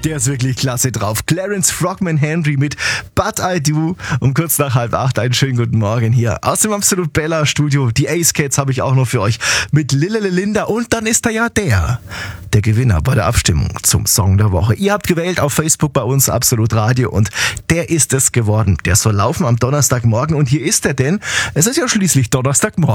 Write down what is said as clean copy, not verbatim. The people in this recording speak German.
Der ist wirklich klasse drauf. Clarence Frogman Henry mit But I Do. Um kurz nach 7:30 einen schönen guten Morgen hier aus dem Absolut Bella Studio. Die Ace Cats habe ich auch noch für euch mit Lille Linda. Und dann ist da ja der Gewinner bei der Abstimmung zum Song der Woche. Ihr habt gewählt auf Facebook bei uns Absolut Radio und der ist es geworden. Der soll laufen am Donnerstagmorgen und hier ist er denn. Es ist ja schließlich Donnerstagmorgen.